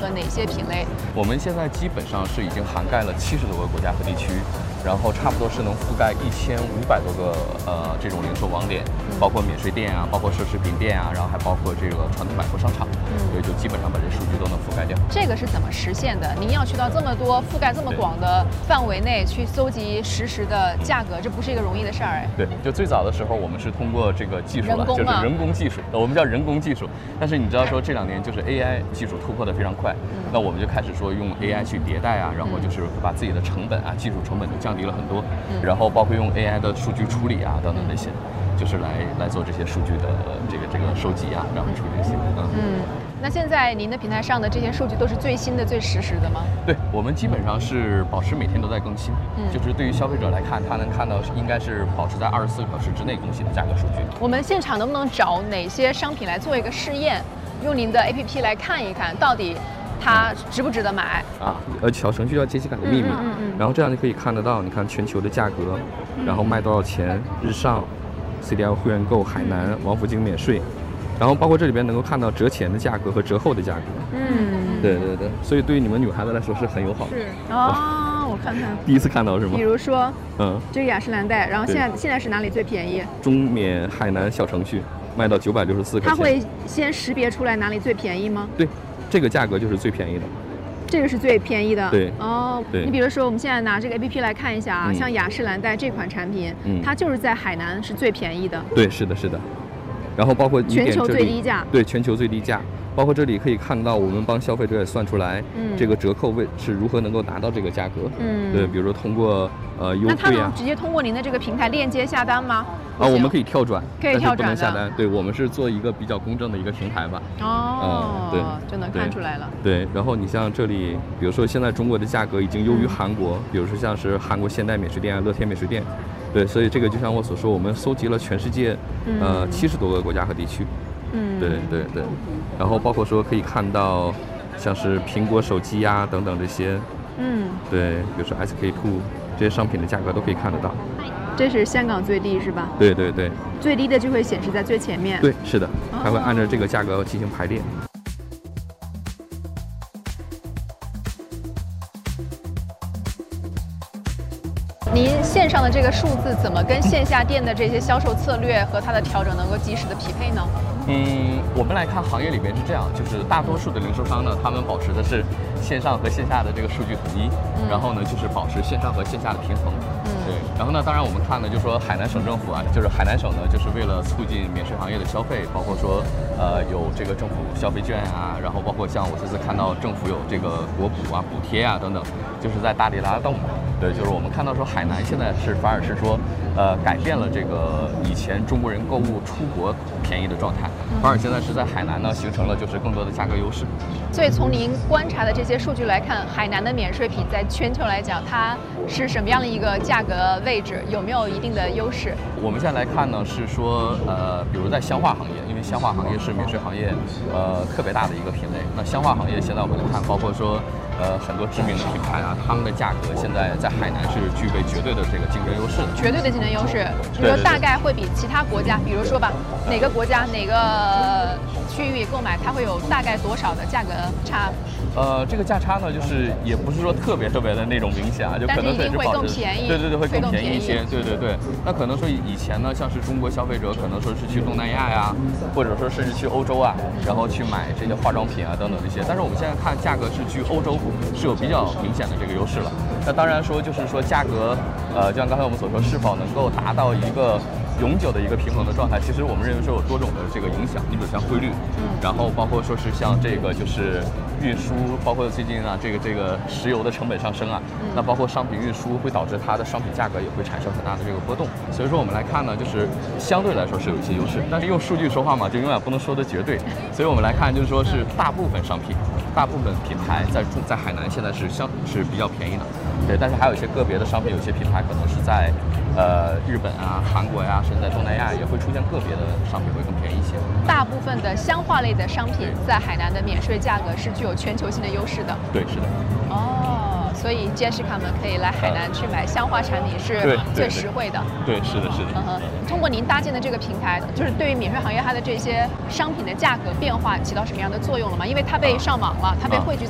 和哪些品类？ 我们现在基本上是已经涵盖了70多个国家和地区，然后差不多是能覆盖1500多个这种零售网点，包括免税店啊，包括奢侈品店啊，然后还包括这个传统百货商场，所以就基本上把这数据都能覆盖掉。 这个是怎么实现的？您要去到这么多覆盖这么广的范围内去搜集实时的价格，这不是一个容易的事儿哎。 对，就最早的时候我们是通过这个技术了，就是人工技术，我们叫人工技术。但是你知道说这2年就是 AI 技术突破得非常快，那我们就开始说用 AI 去迭代啊，然后就是把自己的成本啊、技术成本就降低了很多，然后包括用 AI 的数据处理啊等等这些，就是来做这些数据的这个收集啊，然后处理这些。 那现在您的平台上的这些数据都是最新的、最实时的吗？ 对，我们基本上是保持每天都在更新，就是对于消费者来看，他能看到应该是保持在24小时之内更新的价格数据。 我们现场能不能找哪些商品来做一个试验，用您的 APP 来看一看，到底它值不值得买啊？小程序叫杰西卡的秘密，然后这样就可以看得到，你看全球的价格，然后卖多少钱，日上、CDL 会员购、海南、王府井免税。然后包括这里边能够看到折前的价格和折后的价格。对，所以对于你们女孩子来说是很友好的。 是哦，我看看。 第一次看到是吗？ 比如说，这个雅诗兰黛，然后现在是哪里最便宜？ 中缅海南小程序卖到964块钱。 它会先识别出来哪里最便宜吗？ 对，这个价格就是最便宜的。 这个是最便宜的。 对。 你比如说我们现在拿这个 APP 来看一下啊，像雅诗兰黛这款产品，它就是在海南是最便宜的。 对，是的。然后包括全球最低价， 对，全球最低价。包括这里可以看到，我们帮消费者也算出来，这个折扣是如何能够达到这个价格。对，比如说通过优惠啊。 那他能直接通过您的这个平台链接下单吗？ 我们可以跳转， 但是不能下单。对，我们是做一个比较公正的一个平台吧。 对，就能看出来了。 对，然后你像这里，比如说现在中国的价格已经优于韩国，比如说像是韩国现代免税店啊、乐天免税店。对，所以这个就像我所说，我们搜集了全世界70多个国家和地区。对。然后包括说可以看到，像是苹果手机呀等等这些。对，比如说 SK-II 这些商品的价格都可以看得到。 这是香港最低是吧？ 对。 最低的就会显示在最前面。 对，是的，它会按照这个价格进行排列。 您线上的这个数字怎么跟线下店的这些销售策略和它的调整能够及时的匹配呢？ 我们来看行业里边是这样，就是大多数的零售商呢，他们保持的是线上和线下的这个数据统一，然后呢就是保持线上和线下的平衡。对，然后呢，当然我们看呢，就说海南省政府啊，就是海南省呢，就是为了促进免税行业的消费，包括说有这个政府消费券啊，然后包括像我这次看到政府有这个国补啊、补贴啊等等，就是在大力拉动。对，就是我们看到说海南现在是反而是说，改变了这个以前中国人购物出国便宜的状态，反而现在是在海南呢形成了就是更多的价格优势。 所以从您观察的这些数据来看，海南的免税品在全球来讲，它是什么样的一个价格位置？有没有一定的优势？ 我们现在来看呢，是说比如在香化行业，因为香化行业是免税行业特别大的一个品类。那香化行业现在我们来看，包括说很多知名的品牌啊，他们的价格现在在海南是具备绝对的这个竞争优势的。 绝对的竞争优势，比如说大概会比其他国家，比如说吧，哪个国家哪个区域购买，它会有大概多少的价格差？ 这个价差呢，就是也不是说特别的那种明显啊，就可能是会更便宜。 对，会更便宜一些。对。那可能说以前呢，像是中国消费者可能说是去东南亚呀，或者说甚至去欧洲啊，然后去买这些化妆品啊等等这些。但是我们现在看价格是去欧洲是有比较明显的这个优势了。那当然说就是说价格，就像刚才我们所说，是否能够达到一个永久的一个平衡的状态，其实我们认为说有多种的这个影响。你比如像汇率，然后包括说是像这个就是运输，包括最近啊这个石油的成本上升啊，那包括商品运输会导致它的商品价格也会产生很大的这个波动。所以说我们来看呢，就是相对来说是有一些优势，但是用数据说话嘛，就永远不能说的绝对。所以我们来看就是说是大部分商品、大部分品牌在海南现在是比较便宜的。对，但是还有一些个别的商品，有些品牌可能是在日本啊、韩国呀，甚至在东南亚也会出现个别的商品会更便宜一些。 大部分的香化类的商品在海南的免税价格是具有全球性的优势的。 对，是的。 所以Jessica们可以来海南去买香化产品是最实惠的。 对，是的。 通过您搭建的这个平台，就是对于免税行业它的这些商品的价格变化起到什么样的作用了吗？因为它被上网了，它被汇聚